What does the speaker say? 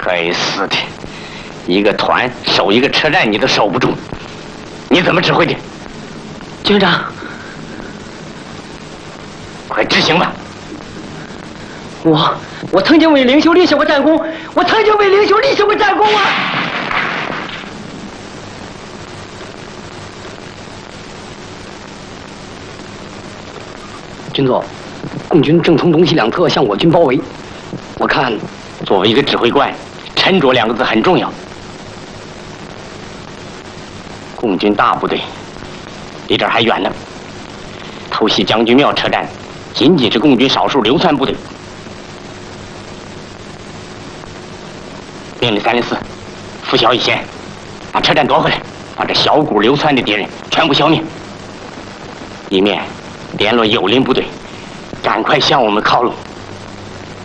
该死的，一个团守一个车站你都守不住，你怎么指挥的？ 军长， 快执行吧！ 我曾经为领袖立下过战功，我曾经为领袖立下过战功啊！军座，共军正从东西两侧向我军包围，我看， 作为一个指挥官，沉着2个字很重要。共军大部队离这儿还远呢，偷袭将军庙车站，仅仅是共军少数流窜部队。命令304，拂晓以前把车站夺回来，把这小股流窜的敌人全部消灭，一面联络友邻部队，赶快向我们靠拢。